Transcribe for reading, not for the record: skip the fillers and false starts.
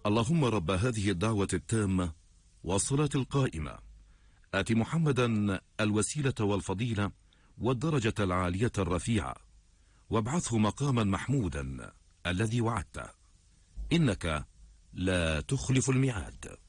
اللهم رب هذه الدعوة التامة والصلاة القائمة آت محمدا الوسيلة والفضيلة والدرجة العالية الرفيعة وابعثه مقاما محمودا الذي وعدته إنك لا تخلف الميعاد.